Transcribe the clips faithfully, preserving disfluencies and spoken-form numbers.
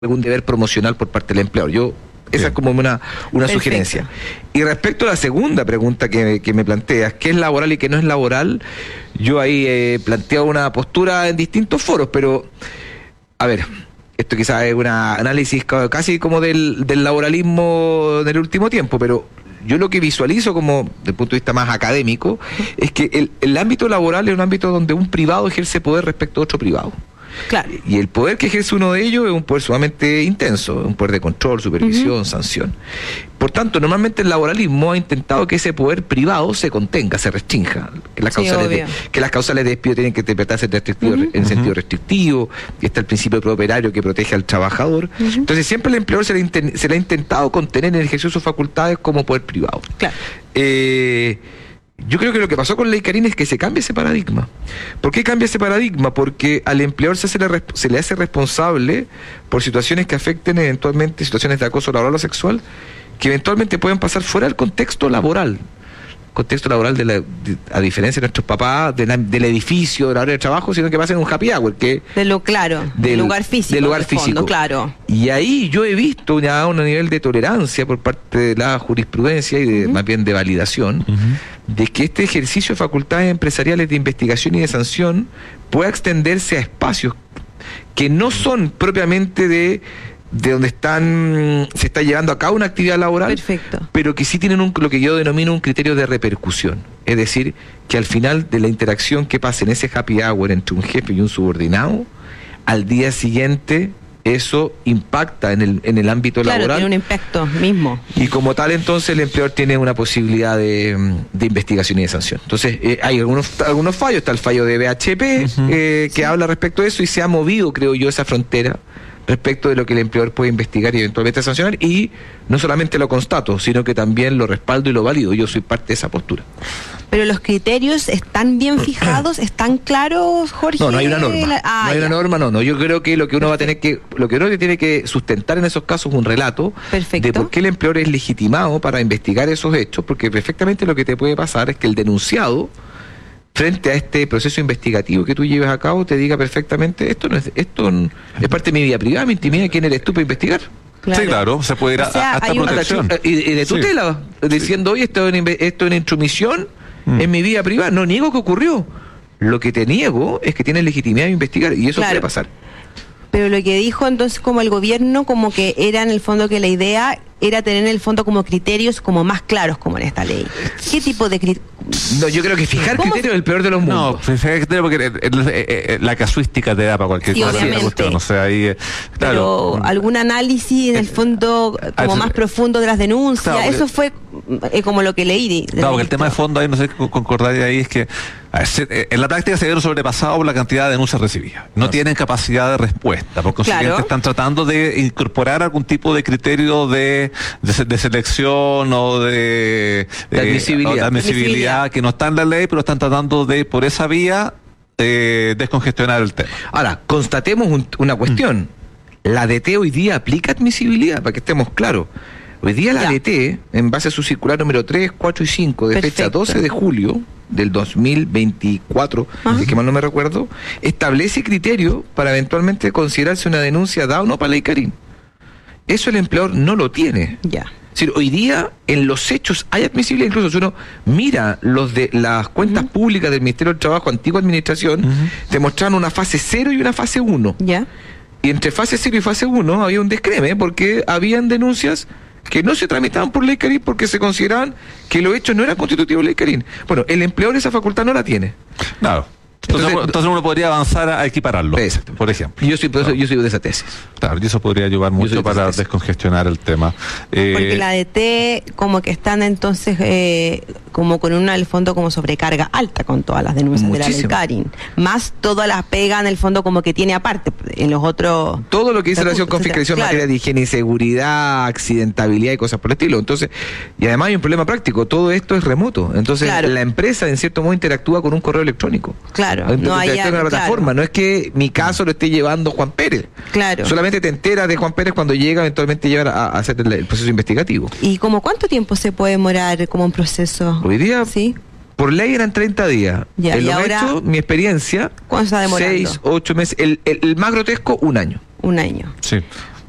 algún deber promocional por parte del empleador. Yo, esa Bien. es como una, una sugerencia. Y respecto a la segunda pregunta que, que me planteas, ¿qué es laboral y qué no es laboral? Yo ahí he planteado una postura en distintos foros, pero, a ver, esto quizás es un análisis casi como del, del laboralismo del último tiempo, pero yo lo que visualizo como, desde el punto de vista más académico, es que el, el ámbito laboral es un ámbito donde un privado ejerce poder respecto a otro privado. Claro. Y el poder que ejerce uno de ellos es un poder sumamente intenso, un poder de control, supervisión, uh-huh. sanción. Por tanto, normalmente el laboralismo ha intentado que ese poder privado se contenga, se restrinja, que las, sí, causales, de, que las causales de despido tienen que interpretarse en, restrictivo, uh-huh. en sentido restrictivo, y está el principio de propietario que protege al trabajador. Uh-huh. Entonces siempre el empleador se le, inten, se le ha intentado contener en el ejercicio de sus facultades como poder privado. Claro. Eh... Yo creo que lo que pasó con Ley Carín es que se cambia ese paradigma. ¿Por qué cambia ese paradigma? Porque al empleador se, hace le, se le hace responsable por situaciones que afecten eventualmente situaciones de acoso laboral o sexual, que eventualmente pueden pasar fuera del contexto laboral. Contexto laboral, de la, de, a diferencia de nuestros papás, de la, del edificio, de la hora de trabajo, sino que pasa en un happy hour. Que de lo claro, del lugar físico. Del lugar físico, fondo, claro. Y ahí yo he visto ya un nivel de tolerancia por parte de la jurisprudencia y de, uh-huh. más bien de validación, uh-huh. de que este ejercicio de facultades empresariales de investigación y de sanción pueda extenderse a espacios que no son propiamente de... de donde están se está llevando a cabo una actividad laboral. Perfecto. Pero que sí tienen un, lo que yo denomino un criterio de repercusión, es decir, que al final de la interacción que pasa en ese happy hour entre un jefe y un subordinado, al día siguiente eso impacta en el en el ámbito claro, laboral. Tiene un impacto mismo. Y como tal, entonces, el empleador tiene una posibilidad de, de investigación y de sanción. Entonces, eh, hay algunos algunos fallos, está el fallo de B H P, uh-huh. eh, que sí. habla respecto de eso, y se ha movido, creo yo, esa frontera respecto de lo que el empleador puede investigar y eventualmente sancionar, y no solamente lo constato, sino que también lo respaldo y lo valido. Yo soy parte de esa postura. Pero los criterios están bien fijados, están claros, Jorge. No, no hay una norma. Ah, no hay ya. una norma, no, no. Yo creo que lo que uno va a tener que, lo que uno tiene que sustentar en esos casos es un relato Perfecto. de por qué el empleador es legitimado para investigar esos hechos, porque perfectamente lo que te puede pasar es que el denunciado, frente a este proceso investigativo que tú lleves a cabo, te diga perfectamente, esto no es, esto es parte de mi vida privada, mi intimidad, ¿quién eres tú para investigar? Claro. Sí, claro, se puede ir a, o sea, hasta protección. Una, y, y de tutela, sí. diciendo, oye, esto es una, esto es una intromisión mm. en mi vida privada. No niego que ocurrió. Lo que te niego es que tienes legitimidad de investigar, y eso claro. puede pasar. Pero lo que dijo entonces como el gobierno, como que era en el fondo que la idea era tener en el fondo como criterios como más claros como en esta ley. ¿Qué tipo de criterios? No, yo creo que fijar criterios es el peor de los mundos. No, fijar criterios porque eh, eh, la casuística te da para cualquier sí, cosa. Obviamente. No sé, ahí, eh, claro. Pero algún análisis en el fondo como más profundo de las denuncias, claro, porque, eso fue eh, como lo que leí. Claro, porque el tema de fondo ahí, no sé concordar ahí, es que ver, se, en la práctica se vieron sobrepasados por la cantidad de denuncias recibidas. No, no tienen capacidad de respuesta, por consiguiente claro. están tratando de incorporar algún tipo de criterio de, de, de selección o de, de admisibilidad, o de admisibilidad que no está en la ley, pero están tratando de, por esa vía, eh, descongestionar el tema. Ahora, constatemos un, una cuestión. Mm. La D T hoy día aplica admisibilidad, para que estemos claros. Hoy día la ya. D T, en base a su circular número tres, cuatro y cinco, de Perfecto. fecha doce de julio del dos mil veinticuatro, uh-huh. que mal no me recuerdo, establece criterios para eventualmente considerarse una denuncia da o no para Ley Carín. Eso el empleador no lo tiene. Ya. Es decir, hoy día en los hechos hay admisibilidad. Incluso si uno mira los de las cuentas uh-huh. públicas del Ministerio del Trabajo, antigua administración, uh-huh. te mostraron una fase cero y una fase uno. Ya. Y entre fase cero y fase uno había un descreme porque habían denuncias que no se tramitaban por Ley Carín porque se consideraban que los hechos no eran constitutivos de Ley Carín. Bueno, el empleador esa facultad no la tiene. Claro. Entonces, entonces, entonces uno podría avanzar a equipararlo, por ejemplo. Yo soy, por eso, yo soy de esa tesis. Claro, y eso podría ayudar mucho para de descongestionar el tema. Eh, Porque la D T como que están entonces eh, como con una, el fondo como sobrecarga alta con todas las denuncias muchísimo. de la Ley Carín. Más todas las pegas en el fondo como que tiene aparte en los otros... Todo lo que dice relación con fiscalización en materia de higiene y seguridad, accidentabilidad y cosas por el estilo. Entonces, y además hay un problema práctico, todo esto es remoto. Entonces, claro. la empresa en cierto modo interactúa con un correo electrónico. Claro. No hay una plataforma, claro. no es que mi caso lo esté llevando Juan Pérez. Claro. Solamente te enteras de Juan Pérez cuando llega eventualmente llevar a, a hacer el, el proceso investigativo. ¿Y como cuánto tiempo se puede demorar como un proceso? Hoy día, sí. por ley eran treinta días. Ya, en y los ahora, hechos, mi experiencia, ¿cuánto está demorando? seis, ocho meses. El, el, el más grotesco, un año. Un año. Sí.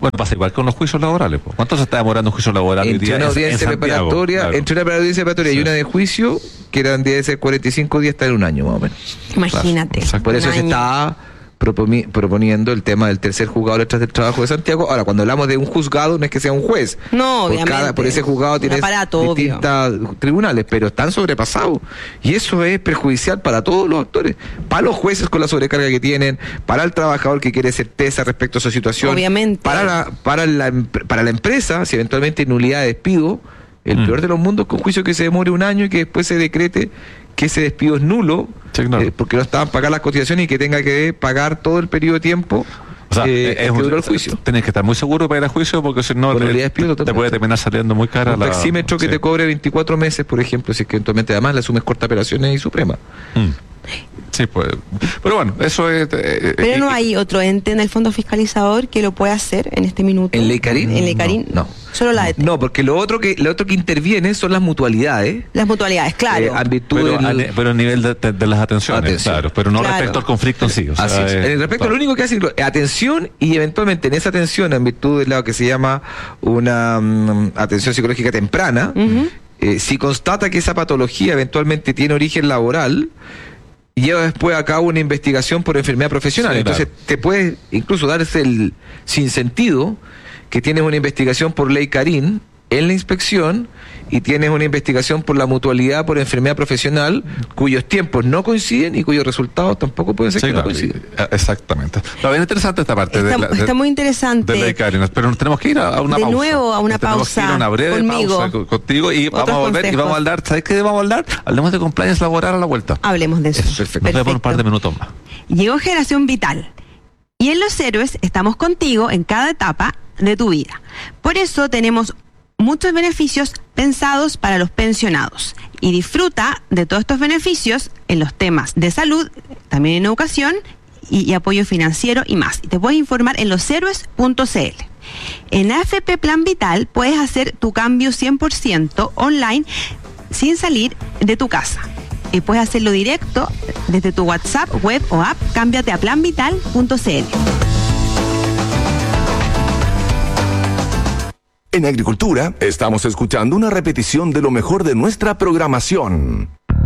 Bueno, pasa igual con los juicios laborales. ¿Po? ¿Cuánto se está demorando un juicio laboral hoy día? Una audiencia en preparatoria, claro. Entre una audiencia preparatoria sí. y una de juicio, que eran debe ser cuarenta y cinco días, está en un año más o menos. Imagínate. Claro. Por eso se está proponiendo el tema del tercer juzgado de letras del trabajo de Santiago. Ahora, cuando hablamos de un juzgado, no es que sea un juez. No, por obviamente. Cada, por ese juzgado tiene distintos tribunales, pero están sobrepasados. Y eso es perjudicial para todos los actores. Para los jueces con la sobrecarga que tienen, para el trabajador que quiere certeza respecto a su situación. Obviamente. Para la, para la, para la empresa, si eventualmente hay nulidad de despido, el mm. peor de los mundos, con juicio que se demore un año y que después se decrete que ese despido es nulo, sí, claro. eh, porque no estaban pagadas las cotizaciones y que tenga que pagar todo el periodo de tiempo. O sea, eh, es que duró el juicio. Tienes que estar muy seguro para ir a juicio, porque si no, te, despido, te puede terminar saliendo muy cara. Un la... taxímetro que sí. te cobre veinticuatro meses, por ejemplo, si es que eventualmente además le asumes corta operaciones y suprema. Mm. Sí, pues. Pero bueno, eso es. Eh, pero no eh, hay otro ente en el fondo fiscalizador que lo pueda hacer en este minuto. ¿En Ley Carín? En Ley Carín. No. no. Solo la E T. No, porque lo otro que lo otro que interviene son las mutualidades. Las mutualidades, claro. Eh, a virtud pero, del... a, pero a nivel de, de, de las atenciones, atención. claro. Pero no claro. respecto al conflicto en sí. O sea, Así es. Eh, en respecto claro. a lo único que hace es atención, y eventualmente en esa atención, en virtud de lo que se llama una um, atención psicológica temprana, uh-huh. eh, si constata que esa patología eventualmente tiene origen laboral, lleva después a cabo una investigación por enfermedad profesional. Sí, Entonces claro. te puede incluso darse el sinsentido que tienes una investigación por Ley Carín en la inspección y tienes una investigación por la mutualidad por enfermedad profesional cuyos tiempos no coinciden y cuyos resultados tampoco pueden ser sí, que claro, no coinciden. Exactamente. Está bien interesante esta parte. Está, de la, de, está muy interesante. De Ley Carín, pero nos tenemos que ir a una de pausa. De nuevo a una nos pausa. Tenemos que ir a una breve conmigo. pausa contigo y vamos a volver consejos. y vamos a hablar. ¿Sabes qué vamos a hablar? Hablemos de compliance laboral a la vuelta. Hablemos de eso. eso perfecto. Nos vemos un par de minutos más. Llegó Generación Vital. Y en Los Héroes estamos contigo en cada etapa de tu vida. Por eso tenemos muchos beneficios pensados para los pensionados. Y disfruta de todos estos beneficios en los temas de salud, también en educación y, y apoyo financiero y más. Y te puedes informar en los héroes punto c l. En A F P Plan Vital puedes hacer tu cambio cien por ciento online sin salir de tu casa. Y puedes hacerlo directo desde tu WhatsApp, web o app. Cámbiate a plan vital punto c l. En Agricultura, estamos escuchando una repetición de lo mejor de nuestra programación.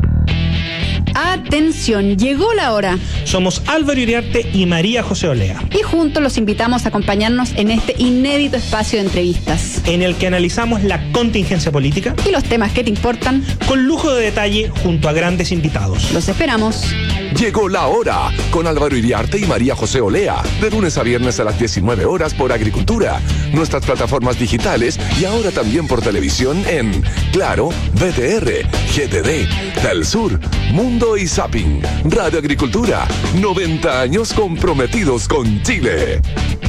Atención, llegó la hora. Somos Álvaro Iriarte y María José Olea. Y juntos los invitamos a acompañarnos en este inédito espacio de entrevistas, en el que analizamos la contingencia política y los temas que te importan, con lujo de detalle junto a grandes invitados. Los esperamos. Llegó la hora, con Álvaro Iriarte y María José Olea, de lunes a viernes a las diecinueve horas por Agricultura, nuestras plataformas digitales y ahora también por televisión en Claro, V T R, G T D, Telsur, Mundo y Zapping. Radio Agricultura, noventa años comprometidos con Chile.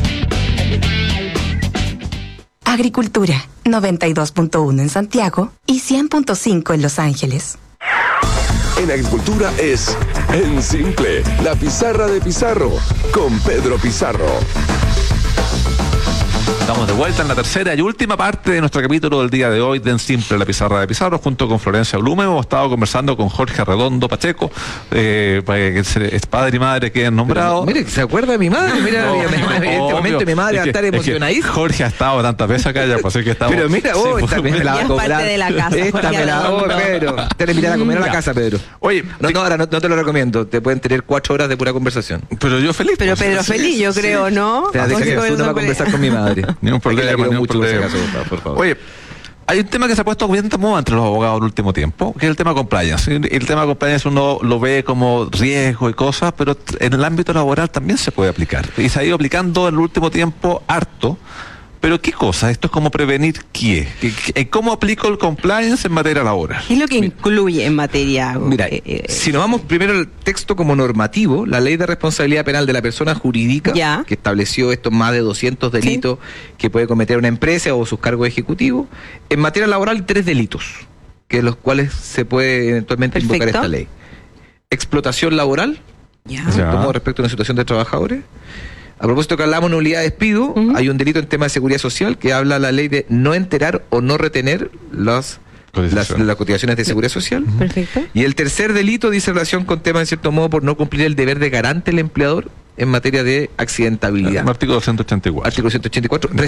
Agricultura, noventa y dos punto uno en Santiago y cien punto cinco en Los Ángeles. En Agricultura es En Simple, la pizarra de Pizarro, con Pedro Pizarro. Estamos de vuelta en la tercera y última parte de nuestro capítulo del día de hoy de En Simple, la pizarra de Pizarro, junto con Florencia Blume. Hemos estado conversando con Jorge Arredondo Pacheco, eh, que es padre y madre que han nombrado. Pero, mire, ¿se acuerda de mi madre? Mira, no, en este momento mi madre va a estar emocionadísima. Jorge ha estado tantas veces acá ya, pues así que estamos. Pero mira, vos, sí, esta me la va a cobrar. Parte de la casa, esta me la voy, Pedro. Te le invitar a comer a la casa, Pedro. Oye, no, no, ahora no, no te lo recomiendo. Te pueden tener cuatro horas de pura conversación. Pero yo feliz. Pero pues, Pedro sí, feliz, yo sí, creo, sí. ¿no? Te deja que tú no va a conversar con mi madre. Ni un problema, ni un problema. Caso, por favor. Oye, hay un tema que se ha puesto bien de moda entre los abogados en el último tiempo, que es el tema compliance. El tema compliance uno lo ve como riesgo y cosas, pero en el ámbito laboral también se puede aplicar. Y se ha ido aplicando en el último tiempo harto. Pero ¿qué cosa? Esto es como prevenir qué. ¿Cómo aplico el compliance en materia laboral? ¿Qué es lo que incluye en materia? Mira, eh, eh, si nos vamos primero al texto como normativo, la Ley de Responsabilidad Penal de la Persona Jurídica, ya, que estableció estos más de doscientos delitos sí. que puede cometer una empresa o sus cargos ejecutivos, en materia laboral hay tres delitos, que los cuales se puede eventualmente Perfecto. invocar esta ley. Explotación laboral, ya. ya. Como respecto a una situación de trabajadores. A propósito que hablamos de nulidad de despido, uh-huh. hay un delito en tema de seguridad social que habla la ley de no enterar o no retener las, las, las cotizaciones de seguridad social. Perfecto. Y el tercer delito dice relación con temas, en cierto modo, por no cumplir el deber de garante del empleador en materia de accidentabilidad. Artículo ciento ochenta y cuatro. Artículo ciento ochenta y cuatro.